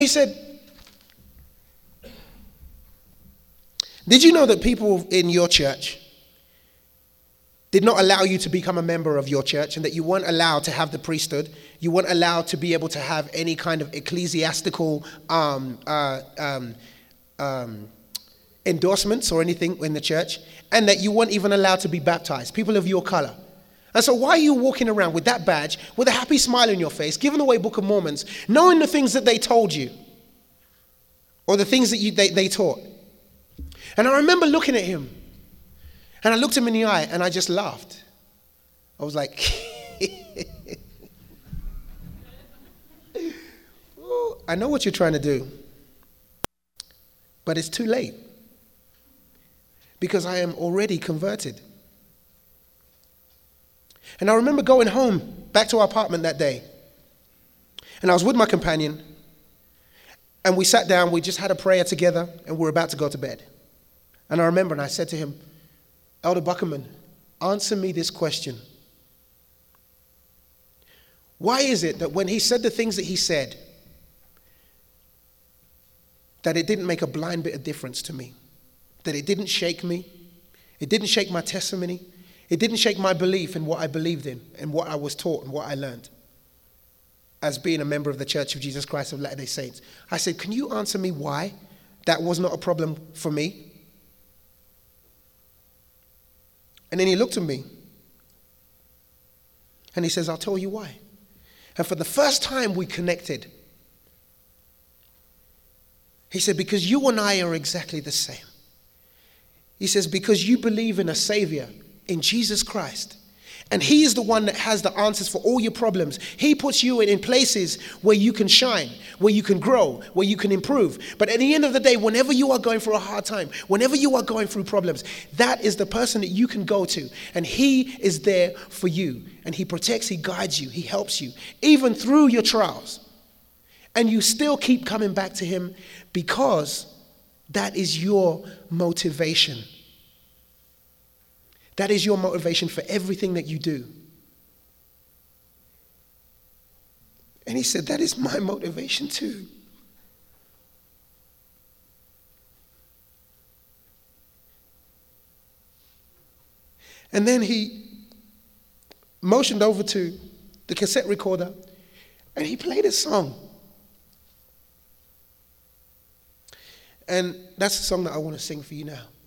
He said, did you know that people in your church did not allow you to become a member of your church, and that you weren't allowed to have the priesthood? You weren't allowed to be able to have any kind of ecclesiastical endorsements or anything in the church, and that you weren't even allowed to be baptized, people of your color. And so why are you walking around with that badge, with a happy smile on your face, giving away Book of Mormons, knowing the things that they told you, or the things that they taught? And I remember looking at him, and I looked him in the eye, and I just laughed. I was like, oh, I know what you're trying to do, but it's too late, because I am already converted. And I remember going home, back to our apartment that day, and I was with my companion, and we sat down, we just had a prayer together, and we were about to go to bed. And I remember, and I said to him, Elder Buckerman, answer me this question. Why is it that when he said the things that he said, that it didn't make a blind bit of difference to me? That it didn't shake me? It didn't shake my testimony? It didn't shake my belief in what I believed in and what I was taught and what I learned as being a member of the Church of Jesus Christ of Latter-day Saints? I said, can you answer me why that was not a problem for me? And then he looked at me and he says, I'll tell you why. And for the first time we connected, he said, because you and I are exactly the same. He says, because you believe in a Savior, in Jesus Christ. And he is the one that has the answers for all your problems. He puts you in places where you can shine, where you can grow, where you can improve. But at the end of the day, whenever you are going through a hard time, whenever you are going through problems, that is the person that you can go to. And he is there for you. And he protects, he guides you, he helps you, even through your trials. And you still keep coming back to him because that is your motivation. That is your motivation for everything that you do. And he said, that is my motivation too. And then he motioned over to the cassette recorder and he played a song. And that's the song that I want to sing for you now.